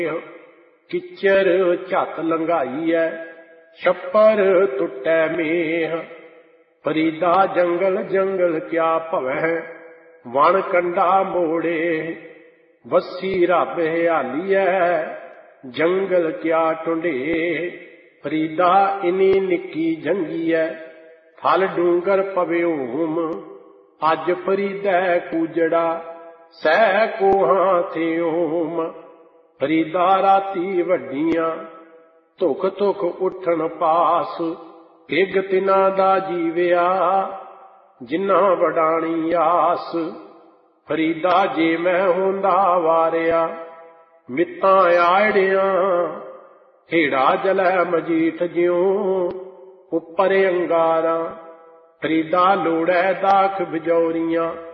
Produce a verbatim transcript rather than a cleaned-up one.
किच्चर झत लंघाई है, छप्पर टुटै मेह। फरीदा जंगल जंगल क्या भवै, वण कंडा मोड़े। वसी रब हयाली है, जंगल क्या टुंडे। फरीदा इनी निक्की जंगी है, फल डूंगर पवे होम। अज फरीदै कूजड़ा, सह कोहां थे ओम। फरीदा राती वड्डियां, धुख धुख उठन पास। गिग तिना दा जीविया, जिन्ना वडाणी आस। फरीदा जे मैं होंदा वारिया, मित्तां आड़ियां। हेड़ा जलै मजीठ ज्यों, उपर अंगारां। फरीदा लोड़ै दाख बिजौरियां,